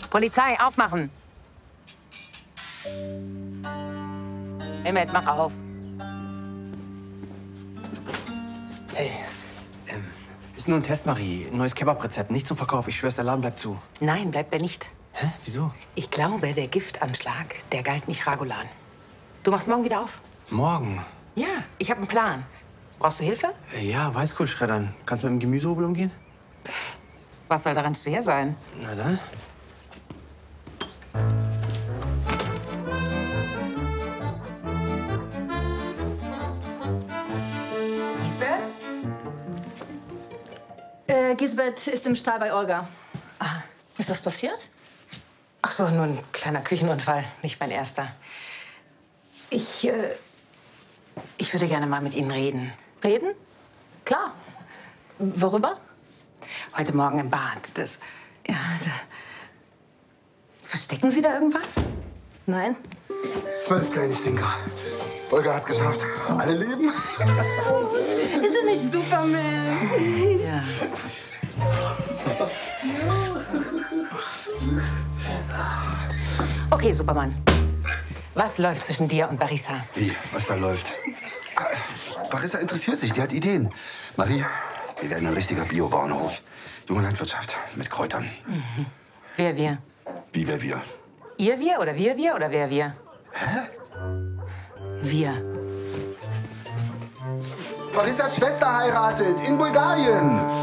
Polizei, aufmachen! Emmett, mach auf. Hey, ist nur ein Test, Marie. Ein neues Kebab-Rezept. Nicht zum Verkauf. Ich schwör's, der Laden bleibt zu. Nein, bleibt er nicht. Hä? Wieso? Ich glaube, der Giftanschlag, der galt nicht Ragulan. Du machst morgen wieder auf? Morgen? Ja, ich habe einen Plan. Brauchst du Hilfe? Ja, Weißkohlschreddern. Kannst du mit dem Gemüsehobel umgehen? Was soll daran schwer sein? Na dann. Lisbeth? Gisbert ist im Stall bei Olga. Ah, Ist was passiert? ach so, nur ein kleiner Küchenunfall, nicht mein erster. Ich würde gerne mal mit Ihnen reden. Reden? Klar. Worüber? Heute Morgen im Bad. Verstecken Sie da irgendwas? Nein. 12 kleine Stinker. Olga hat's geschafft. Alle leben. Ist er nicht Superman? Ja. Okay, Superman. Was läuft zwischen dir und Barissa? Wie? Was da läuft? Barissa interessiert sich, die hat Ideen. Marie, wir werden ein richtiger Biobauernhof. Junge Landwirtschaft mit Kräutern. Mhm. Wer wir? Wie wer wir? Ihr wir oder wir oder wer wir? Hä? Wir. Barissas Schwester heiratet in Bulgarien.